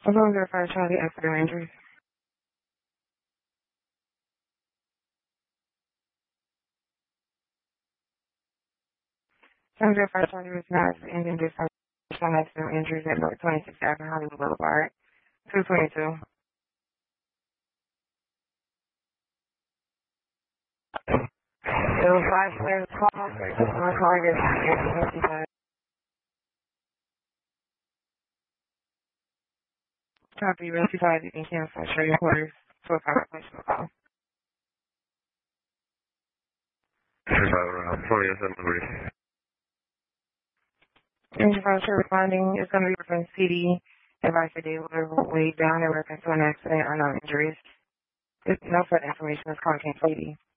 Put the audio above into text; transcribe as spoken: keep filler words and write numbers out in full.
As long as they're fire Charlie accident injuries. As long as they're fire Charlie was not and then just some accident injuries at North twenty-six Avenue Hollywood Boulevard. two twenty-two. It was five players call. My car gets fifty-five. Copy, really five. You can cancel. Show your quarters to a confirmation call. Around twenty or seven degrees. Thank you for responding. It's going to be from C D. Advice today will weighed down in reference to an accident or no injuries. If no further information is called, can C D.